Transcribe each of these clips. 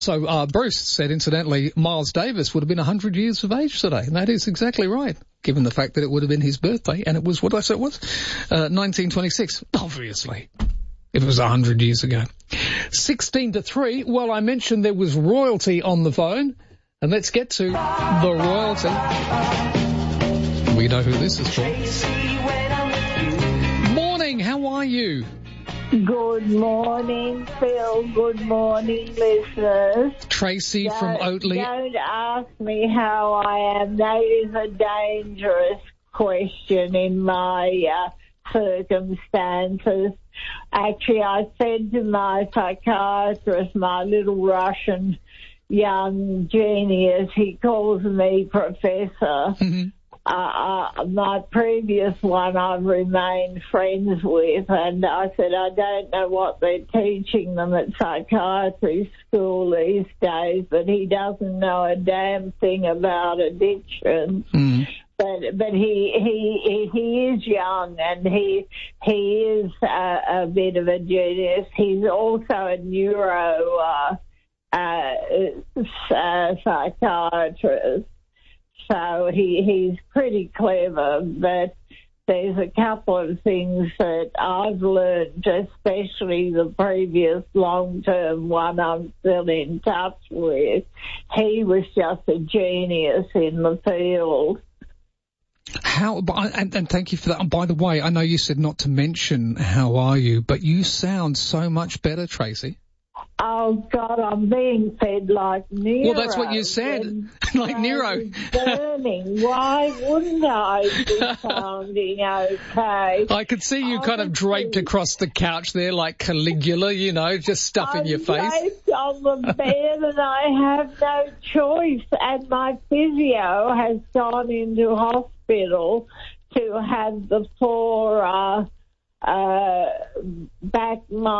So Bruce said, incidentally, Miles Davis would have been 100 years of age today. And that is exactly right, given the fact that it would have been his birthday. And it was, what did I say it was? 1926. Obviously. It was 100 years ago. 16-3. Well, I mentioned there was royalty on the phone. And let's get to the royalty. We know who this is for. Morning, how are you? Good morning, Phil. Good morning, listeners. Tracy from Oatley. Don't ask me how I am. That is a dangerous question in my circumstances. Actually, I said to my psychiatrist, my little Russian young genius, he calls me Professor. Mm-hmm. My previous one I've remained friends with, and I said, I don't know what they're teaching them at psychiatry school these days, but he doesn't know a damn thing about addiction. Mm. But he is young, and he is a bit of a genius. He's also a neuro psychiatrist. So he's pretty clever, but there's a couple of things that I've learned, especially the previous long-term one I'm still in touch with. He was just a genius in the field. And thank you for that. By the way, I know you said not to mention how are you, but you sound so much better, Tracy. Oh, God, I'm being fed like Nero. Well, that's what you said, like Nero. Burning. Why wouldn't I be sounding okay? I could see you kind of draped across the couch there like Caligula, you know, just stuffing your face. I'm draped on the bed and I have no choice. And my physio has gone into hospital to have the four back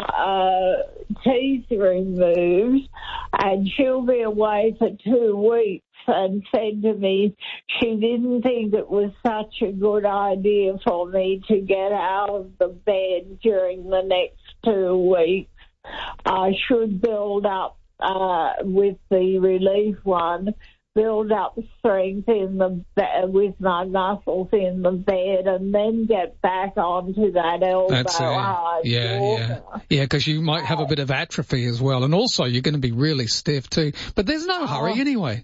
my teeth removed, and she'll be away for 2 weeks, and said to me she didn't think it was such a good idea for me to get out of the bed during the next 2 weeks. I should build up with the relief one, build up strength in the with my muscles in the bed, and then get back onto that elbow high. Yeah, because you might have a bit of atrophy as well, and also you're going to be really stiff too. But there's no hurry anyway.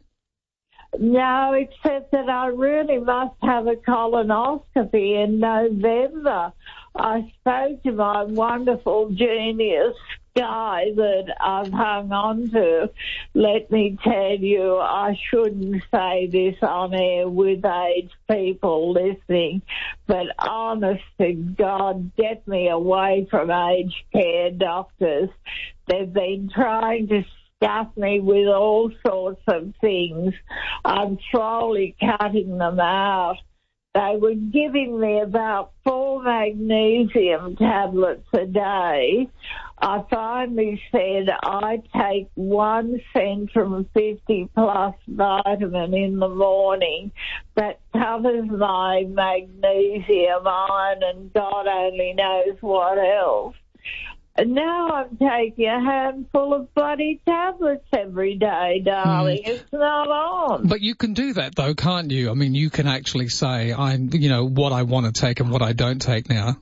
No, except that I really must have a colonoscopy in November. I spoke to my wonderful genius guy that I've hung on to. Let me tell you, I shouldn't say this on air with aged people listening, but honest to God, get me away from aged care doctors. They've been trying to stuff me with all sorts of things. I'm slowly cutting them out. They were giving me about 4 magnesium tablets a day. I finally said I take 1 Centrum 50 plus vitamin in the morning that covers my magnesium, iron, and God only knows what else. And now I'm taking a handful of bloody tablets every day, darling. It's not on. But you can do that, though, can't you? I mean, you can actually say, what I want to take and what I don't take now.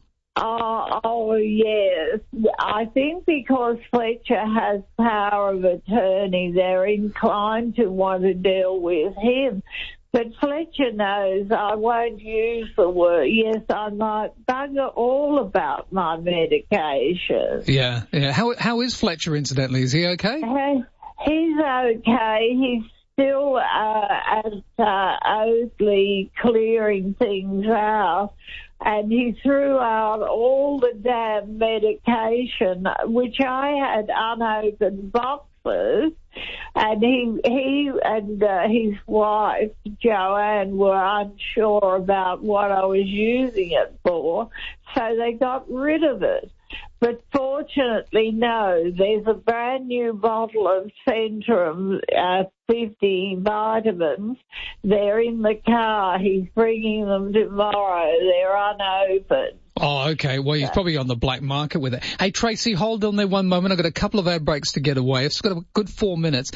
Oh, yes. I think because Fletcher has power of attorney, they're inclined to want to deal with him. But Fletcher knows I won't use the word. Yes, I might bugger all about my medication. Yeah. How is Fletcher, incidentally? Is he okay? He's okay. He's still at Oatley clearing things out. And he threw out all the damn medication, which I had unopened boxes. And he and his wife, Joanne, were unsure about what I was using it for, so they got rid of it. But fortunately, no. There's a brand new bottle of Centrum 50 vitamins. They're in the car. He's bringing them tomorrow. They're unopened. Oh, okay. Well, he's probably on the black market with it. Hey, Tracy, hold on there one moment. I've got a couple of ad breaks to get away. I've just got a good 4 minutes.